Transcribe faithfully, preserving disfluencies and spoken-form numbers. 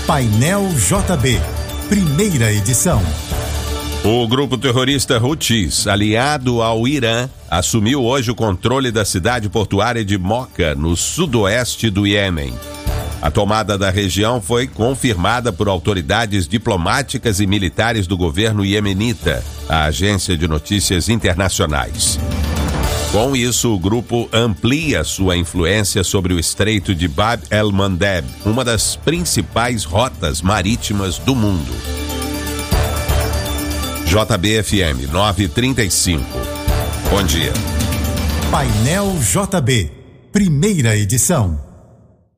Painel J B, primeira edição. O grupo terrorista Houthis, aliado ao Irã, assumiu hoje o controle da cidade portuária de Moca, no sudoeste do Iêmen. A tomada da região foi confirmada por autoridades diplomáticas e militares do governo iemenita, a agência de notícias internacionais. Com isso, o grupo amplia sua influência sobre o estreito de Bab el-Mandeb, uma das principais rotas marítimas do mundo. J B F M novecentos e trinta e cinco. Bom dia. Painel J B, primeira edição.